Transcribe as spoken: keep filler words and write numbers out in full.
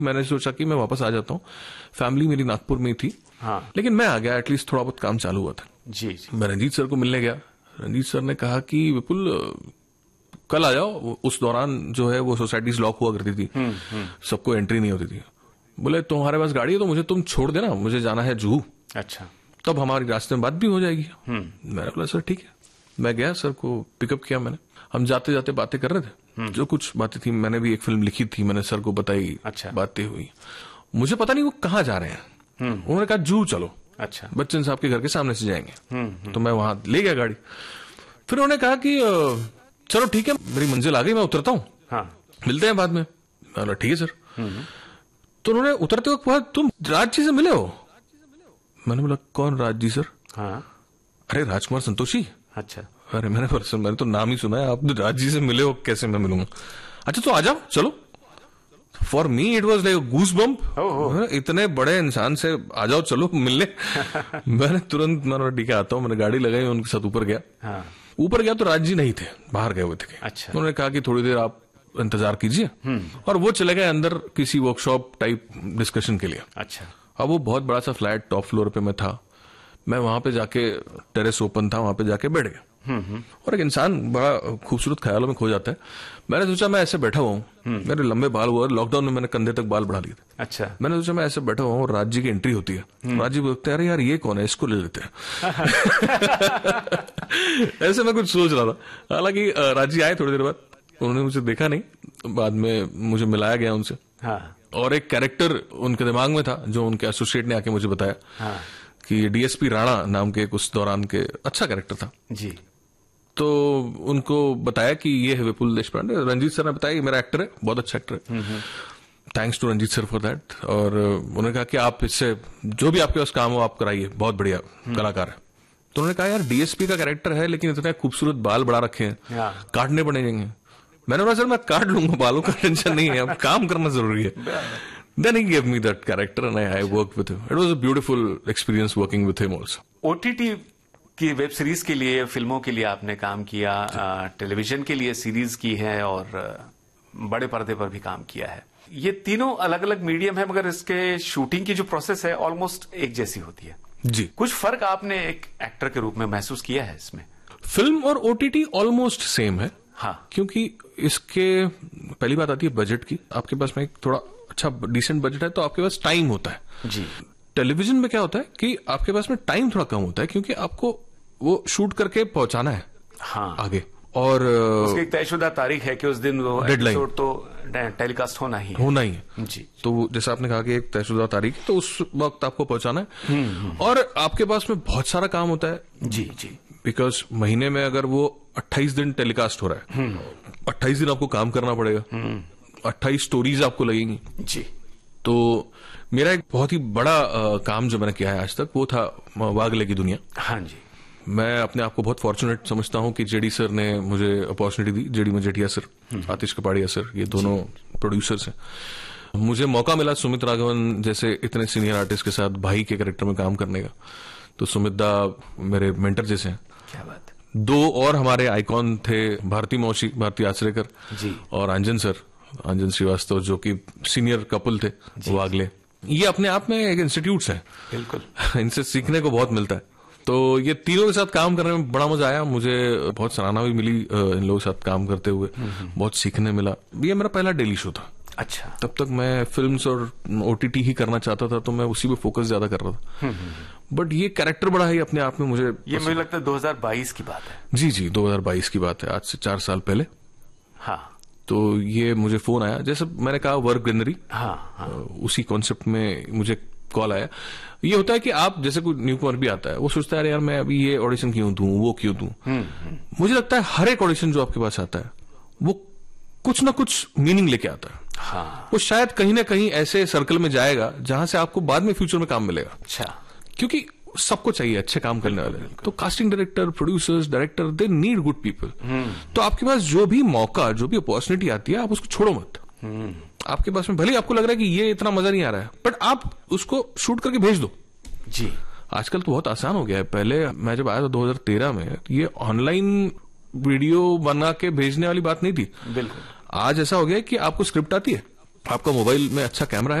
मैंने सोचा कि मैं वापस आ जाता हूँ। फैमिली मेरी नागपुर में थी। हाँ। लेकिन मैं आ गया, एटलीस्ट थोड़ा बहुत काम चालू हुआ था। जी, जी। मैं रंजीत सर को मिलने गया। रंजीत सर ने कहा कि विपुल कल आ जाओ। उस दौरान जो है वो सोसाइटीज लॉक हुआ करती थी, सबको एंट्री नहीं होती थी। बोले तुम्हारे पास गाड़ी है तो मुझे तुम छोड़ देना, मुझे जाना है जुहू। अच्छा। तब हमारी रास्ते में बात भी हो जाएगी। मैंने बोला सर ठीक है। मैं गया, सर को पिकअप किया मैंने। हम जाते जाते बातें कर रहे थे, जो कुछ बातें थी। मैंने भी एक फिल्म लिखी थी, मैंने सर को बताई। अच्छा। बातें हुई। मुझे पता नहीं वो कहाँ जा रहे हैं। उन्होंने कहा जुहू चलो। अच्छा। बच्चन साहब के घर के सामने से जाएंगे। तो मैं वहां ले गया गाड़ी। फिर उन्होंने कहा कि चलो ठीक है, मेरी मंजिल आ गई, मैं उतरता हूँ। हाँ। मिलते हैं बाद में। मैं बोला ठीक है सर। तो उन्होंने उतरते वक्त कहा तुम राज जी से मिले हो? मैंने बोला कौन राज जी सर? हाँ। अरे राजकुमार संतोषी। अच्छा। अरे मैंने पर्सन मैंने तो नाम ही सुना है, आप राज जी से मिले हो, कैसे मैं मिलूंगा? अच्छा तो आ जाओ चलो। For me it was like goose bump. इतने बड़े इंसान से आ जाओ चलो मिलने। मैंने तुरंत मैंने ठीक है आता हूँ। मैंने गाड़ी लगाई, उनके साथ ऊपर गया। हाँ। ऊपर गया तो राज जी नहीं थे, बाहर गए हुए थे। अच्छा। उन्होंने कहा कि थोड़ी देर आप इंतजार कीजिए, और वो चले गए अंदर किसी वर्कशॉप टाइप डिस्कशन के लिए। अच्छा। अब वो बहुत बड़ा सा फ्लैट टॉप फ्लोर पे मैं था। मैं वहां पे जाके, टेरेस ओपन था, वहां पे जाके बैठ गया। और एक इंसान बड़ा खूबसूरत ख्यालों में खो जाता है। मैंने सोचा मैं ऐसे बैठा हुआ हूँ, मेरे लंबे बाल हुआ, लॉकडाउन में मैंने कंधे तक बाल बढ़ा लिए थे। अच्छा। मैंने सोचा मैं ऐसे बैठा हुआ हूँ और राज जी की एंट्री होती है। राज जी बोलते हैं अरे यार ये कौन है, इसको ले लेते हैं। ऐसे मैं कुछ सोच रहा था। हालांकि राज जी आए थोड़ी देर बाद, उन्होंने मुझे देखा नहीं, बाद में मुझे मिलाया गया उनसे। हाँ। और एक कैरेक्टर उनके दिमाग में था जो उनके एसोसिएट ने आके मुझे बताया। हाँ। कि डीएसपी राणा नाम के उस दौरान के अच्छा कैरेक्टर था जी। तो उनको बताया कि ये है विपुल देशपांडे। रंजीत सर ने बताया कि मेरा एक्टर है, बहुत अच्छा एक्टर है। Thanks to Ranjit sir for that. और उन्होंने कहा कि आप इससे जो भी आपके पास काम हो आप कराइए, बहुत बढ़िया कलाकार है। तो उन्होंने कहा यार डीएसपी का कैरेक्टर है लेकिन इतने खूबसूरत बाल बढ़ा रखे हैं, काटने पड़ेंगे। मैंने बोला सर मैं काट लूंगा, बालों का टेंशन नहीं है, अब काम करना जरूरी है। Then he gave me that character and I, I worked with him. It was a beautiful experience working with him also. OTT की वेब सीरीज के लिए, फिल्मों के लिए आपने काम किया, टेलीविजन के लिए सीरीज की है और बड़े पर्दे पर भी काम किया है। ये तीनों अलग अलग मीडियम है मगर इसके शूटिंग की जो प्रोसेस है ऑलमोस्ट एक जैसी होती है। जी। कुछ फर्क आपने एक एक्टर के रूप में महसूस किया है इसमें? फिल्म और ओटीटी ऑलमोस्ट सेम है। हाँ। क्योंकि इसके पहली बात आती है बजट की। आपके पास में एक थोड़ा अच्छा डिसेंट बजट है तो आपके पास टाइम होता है। जी। टेलीविजन में क्या होता है कि आपके पास में टाइम थोड़ा कम होता है क्योंकि आपको वो शूट करके पहुंचाना है। हाँ। आगे और उसकी एक तयशुदा तारीख है कि उस दिन वो एपिसोड तो टेलीकास्ट होना ही होना ही है। जी। तो जैसे आपने कहा कि एक तयशुदा तारीख है तो उस वक्त आपको पहुंचाना है। और आपके पास में बहुत सारा काम होता है। जी जी। बिकॉज महीने में अगर वो अट्ठाईस दिन टेलीकास्ट हो रहा है, अट्ठाईस दिन आपको काम करना पड़ेगा, अट्ठाईस स्टोरीज आपको लगेंगी। जी। तो मेरा एक बहुत ही बड़ा आ, काम जो मैंने किया है आज तक वो था वागले की दुनिया। हाँ जी। मैं अपने आप को बहुत फॉर्चुनेट समझता हूं कि जेडी सर ने मुझे अपॉर्चुनिटी दी। जेडी मजेठिया सर, आतिश कपाड़िया सर, ये दोनों प्रोड्यूसर्स हैं। मुझे मौका मिला सुमित राघवन जैसे इतने सीनियर आर्टिस्ट के साथ भाई के कैरेक्टर में काम करने का। तो सुमित दा मेरे मेंटर जैसे हैं। क्या बात है। दो और हमारे आइकॉन थे, भारती मौशी, भारती आचरेकर जी, और आंजन सर, आंजन श्रीवास्तव, जो कि सीनियर कपल थे वागले। ये अपने आप में एक इंस्टीट्यूट्स है। बिल्कुल। इनसे सीखने को बहुत मिलता है। तो ये तीनों के साथ काम करने में बड़ा मजा आया। मुझे बहुत सराहना भी मिली इन लोगों के साथ काम करते हुए, बहुत सीखने मिला। ये मेरा पहला डेली शो था। अच्छा। तब तक मैं फिल्म्स और ओटीटी ही करना चाहता था तो मैं उसी पे फोकस ज्यादा कर रहा था। बट ये कैरेक्टर बड़ा है अपने आप में। मुझे ये मुझे लगता है दो हज़ार बाईस की बात है। जी जी, दो हज़ार बाईस की बात है, आज से चार साल पहले। हाँ। तो ये मुझे फोन आया, जैसे मैंने कहा वर्क गैलरी, हाँ, हाँ। उसी कॉन्सेप्ट में मुझे कॉल आया। ये होता है कि आप जैसे कोई न्यू कमर भी आता है, वो सोचता है यार मैं अभी ये ऑडिशन क्यों दूं, वो क्यों दूं। मुझे लगता है हर एक ऑडिशन जो आपके पास आता है वो कुछ ना कुछ मीनिंग लेके आता है। हाँ। वो शायद कहीं ना कहीं ऐसे सर्कल में जाएगा जहां से आपको बाद में फ्यूचर में काम मिलेगा। अच्छा। क्योंकि सबको चाहिए अच्छे काम करने वाले। तो casting director, producers, director, they need good people. तो आपके पास जो भी मौका, जो भी अपॉर्चुनिटी आती है, आप उसको छोड़ो मत। आपके पास में भले आपको लग रहा है कि ये इतना मजा नहीं आ रहा है, बट आप उसको शूट करके भेज दो। जी। आजकल तो बहुत आसान हो गया है। पहले मैं जब आया था दो हज़ार तेरह में, ये ऑनलाइन वीडियो बना के भेजने वाली बात नहीं थी। बिल्कुल। आज ऐसा हो गया है कि आपको स्क्रिप्ट आती है, आपका मोबाइल में अच्छा कैमरा है